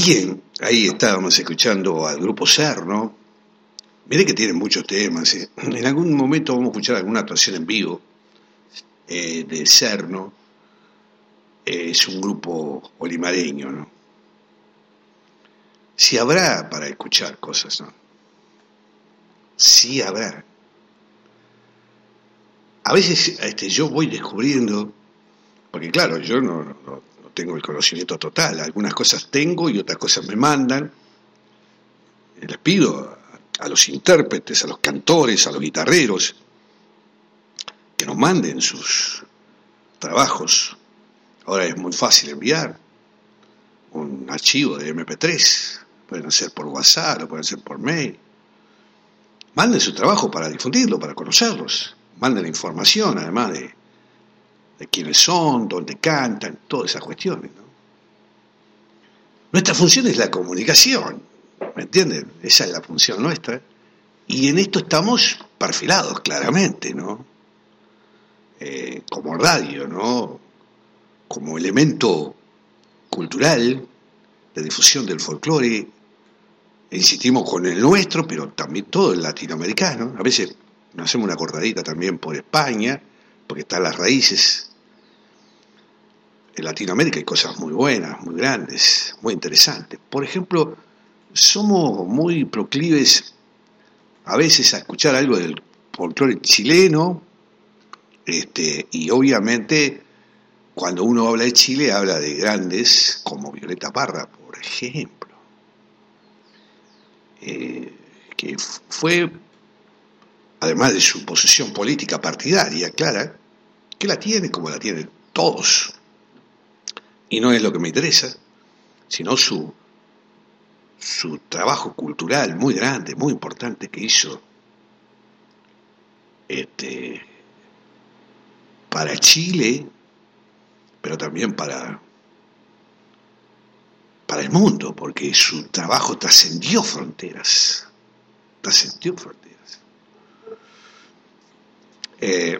Bien, ahí estábamos escuchando al grupo Cerno. Miré que tienen muchos temas. En algún momento vamos a escuchar alguna actuación en vivo de Cerno. Es un grupo olimareño, ¿no? Sí habrá para escuchar cosas, ¿no? Sí habrá. A veces yo voy descubriendo, porque claro, yo no tengo el conocimiento total. Algunas cosas tengo y otras cosas me mandan. Les pido a los intérpretes, a los cantores, a los guitarreros, que nos manden sus trabajos. Ahora es muy fácil enviar un archivo de MP3, pueden hacer por WhatsApp, lo pueden hacer por mail. Manden su trabajo para difundirlo, para conocerlos. Manden la información, además de quiénes son, dónde cantan, todas esas cuestiones, ¿no? Nuestra función es la comunicación, ¿me entienden? Esa es la función nuestra. Y en esto estamos perfilados claramente, ¿no? Como radio, ¿no? Como elemento cultural de difusión del folclore, insistimos con el nuestro, pero también todo el latinoamericano. A veces nos hacemos una cortadita también por España, porque están las raíces. En Latinoamérica hay cosas muy buenas, muy grandes, muy interesantes. Por ejemplo, somos muy proclives a veces a escuchar algo del folclore chileno, y obviamente cuando uno habla de Chile habla de grandes como Violeta Parra, por ejemplo, que fue, además de su posición política partidaria clara, que la tiene como la tienen todos, y no es lo que me interesa, sino su trabajo cultural muy grande, muy importante que hizo para Chile, pero también para el mundo, porque su trabajo trascendió fronteras.